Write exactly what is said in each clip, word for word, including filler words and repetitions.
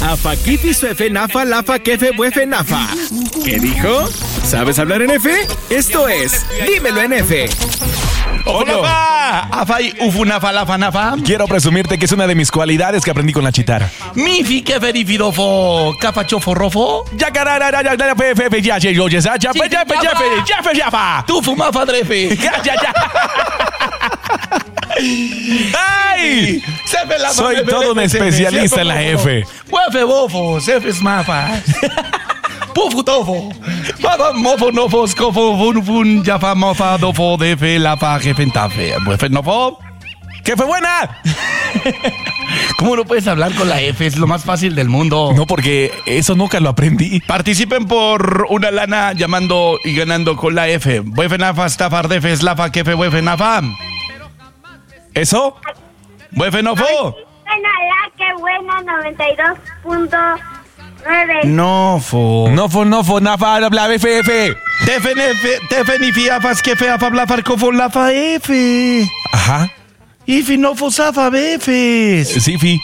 Afa, kifi, suefe, nafa, lafa, kefe, buefe, nafa. ¿Qué dijo? ¿Sabes hablar en F? Esto es Dímelo en F. ¡Hola! ¡Afay, ufunafa, lafa, nafa! Quiero presumirte que es una de mis cualidades que aprendí con la chitara. ¡Mifi, que verifidofo! ¡Cafachofo, rofo! ¡Ya, carara, ya, ya, ya, ya, ya, ya, ya, ya, ya, ya, ya, ya, ¡Tu fumafa, drefe! ya, ya, ya! ¡Ay! Soy todo un especialista en la F. ¡Huefe, bofo! ¡Sefes, mafas! ¡Pufutofo! ¡Baba, mofo, nofos, cofo, fun, fun, yafa, mofa, dofo, defe, lafa, jefentafe! ¡Huefe, nofo! ¡Que fue buena! ¿Cómo no puedes hablar con la F? Es lo más fácil del mundo. No, porque eso nunca lo aprendí. Participen por una lana llamando y ganando con la F. ¡Huefe, nafa, stafar, defe, slafa, kefe, huefe, nafa! ¿Eso? ¡Huefe, nofo! Buena la, qué buena, noventa y dos punto nueve. Nofo. Nofo, nofo, nafa, bla, F, F. Tefen, F, tefen, ifi, afas, kefe, afa, blafar, cofo, lafa, F. Ajá. Ifi, nofo, safa, befes. Sí, fi.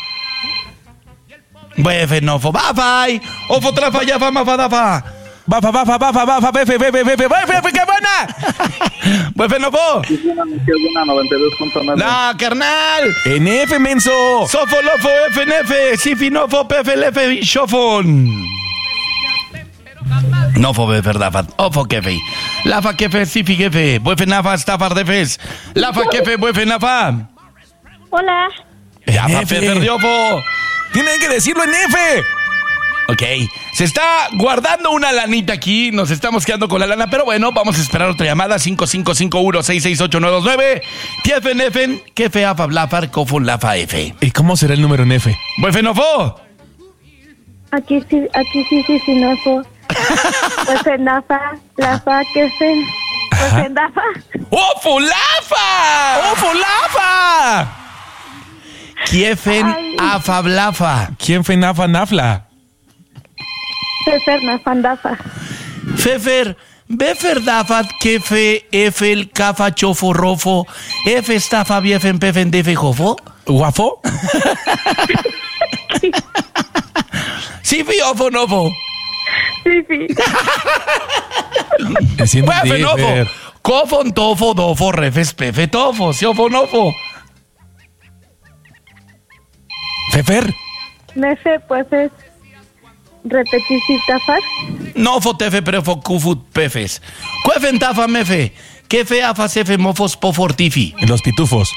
Befe, nofo, bafay. Ofo, trafa, yafa, mafa, dafa. Bafa, bafa, bafa, bafa, befe, befe, befe, befe, qué buena. Befe, nofo. Sí, buena, noventa y dos punto nueve. No, carnal. En F, menso. Sofo, lofo, F, nefe. Sifi, nofo, pefe, lefe, shofon. Nofo, befe, dafat. Ofo, kefe. Lafa, kefe, sifi, kefe. Befe, nafa, stafar, defes. Lafa, kefe, befe, nafa. Hola. Yafa, F. pefer, diofo. Tienen que decirlo en F. Ok, se está guardando una lanita aquí, nos estamos quedando con la lana, pero bueno, vamos a esperar otra llamada, cinco cinco cinco uno seis seis ocho nueve dos nueve, Tiefen, Efen, Kefe, Afa, Blafar, Kofun, Lafa, F. ¿Y cómo será el número en F? Buefenofo. Aquí sí, aquí sí, sí, sí, no fue. Pues en nafa, lafa, que se. Pues en nafa. ¡Ofu, Lafa! ¡Ofo, lafa! Kiefen, Ay. Afa, Blafa. ¿Quién fue nafa, nafla? Fefer, nafa, nafa. Fefer, Befer, Dafat, Kefe, Efel, Kafa, Chofo, Rofo, Efe, Stafa, Biefen, Pefen, Defe, Jofo. ¿Guafo? Sí, Fiofo, Nofo. Sí, sí. Enciende Befe, el Nofo. Fer. Cofon, Tofo, Dofo, Refes, Pefe, Tofo, Siofo, Nofo. ¿Fefer? Nefe, pues es. Repeticita, faz. Nofo, Tefe, Prefo, Kufut, Pefes. Cuefen, Tafa, Mefe. Kefe, Afa, Sefe, Mofos, Pofortifi. Los pitufos.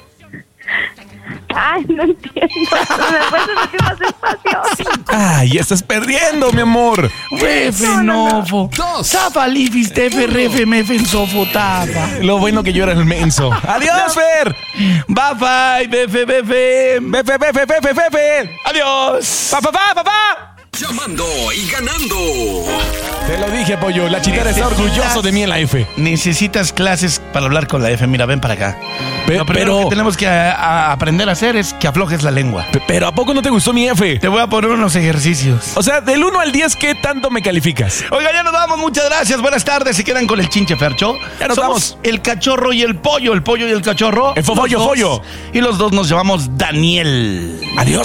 Ay, no entiendo. ¿Me puedes decir más despacio? ¡Ay, estás perdiendo, mi amor! Befe, No, no, no. Nofo. Dos. Tafa, Lifis, Tefe, Refe, Mefen, Sofo, Tafa. Lo bueno que yo era el menso. ¡Adiós, Fer! Bafay, Befe, Befe. ¡Befe, befe, befe, befe! Adiós. ¡Pa, pa, pa, pa, pa! Llamando y ganando. Te lo dije, pollo. La chitara está orgulloso de mí en la F. Necesitas clases para hablar con la F. Mira, ven para acá. Pe- Lo primero pero- que tenemos que a- a aprender a hacer es que aflojes la lengua. Pe- Pero ¿a poco no te gustó mi F? Te voy a poner unos ejercicios. O sea, del uno al diez, ¿qué tanto me calificas? Oiga, ya nos vamos. Muchas gracias. Buenas tardes. Se quedan con el Chinche Fercho. Ya nos Somos vamos. el cachorro y el pollo. El pollo y el cachorro. El fofollo, Los dos. follo. Y los dos nos llamamos Daniel. Adiós.